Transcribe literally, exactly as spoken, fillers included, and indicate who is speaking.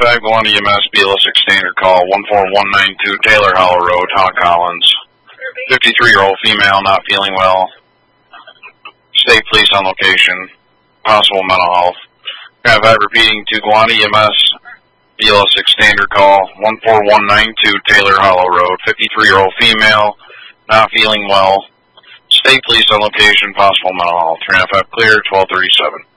Speaker 1: five, go on to E M S, B L S six standard call, one four one nine two Taylor Hollow Road, Hawk Collins. fifty-three-year-old female, not feeling well. State police on location. Possible mental health. five five repeating to go on to E M S, B L S six standard call, one four one nine two Taylor Hollow Road, fifty-three-year-old female, not feeling well. State police on location, possible mental health. three nine five clear, twelve thirty-seven.